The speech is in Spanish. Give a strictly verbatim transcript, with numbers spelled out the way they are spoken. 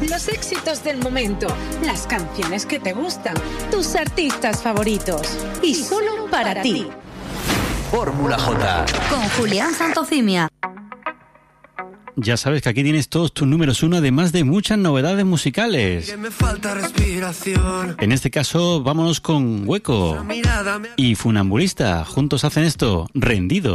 Los éxitos del momento, las canciones que te gustan, tus artistas favoritos. Y solo para ti. Fórmula J. Con Julián Santocimia. Ya sabes que aquí tienes todos tus números uno, además de muchas novedades musicales. Que me falta respiración. En este caso, vámonos con Hueco y Funambulista. Juntos hacen esto, Rendido.